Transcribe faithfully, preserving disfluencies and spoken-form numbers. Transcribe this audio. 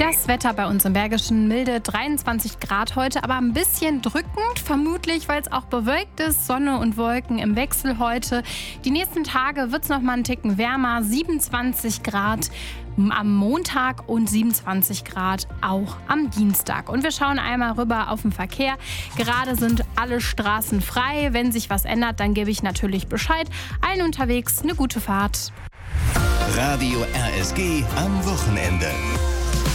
Das Wetter bei uns im Bergischen, milde dreiundzwanzig Grad heute, aber ein bisschen drückend, vermutlich, weil es auch bewölkt ist. Sonne und Wolken im Wechsel heute. Die nächsten Tage wird es noch mal einen Ticken wärmer, siebenundzwanzig Grad am Montag und siebenundzwanzig Grad auch am Dienstag. Und wir schauen einmal rüber auf den Verkehr. Gerade sind alle Straßen frei. Wenn sich was ändert, dann gebe ich natürlich Bescheid. Allen unterwegs eine gute Fahrt. Radio R S G am Wochenende.